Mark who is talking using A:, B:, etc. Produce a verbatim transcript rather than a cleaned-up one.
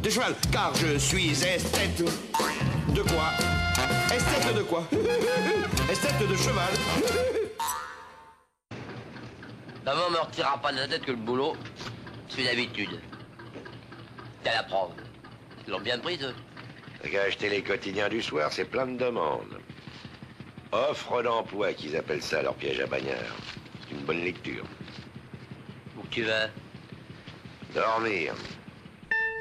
A: de cheval, car je suis esthète. De quoi? Esthète de quoi? Esthète de cheval.
B: Maman me retirera pas de la tête que le boulot, c'est une habitude. T'as la preuve. Ils l'ont bien prise, eux.
C: T'as qu'à acheter les quotidiens du soir, c'est plein de demandes. Offre d'emploi, qu'ils appellent ça, leur piège à bagnard. C'est une bonne lecture.
B: Où tu vas?
C: Dormir.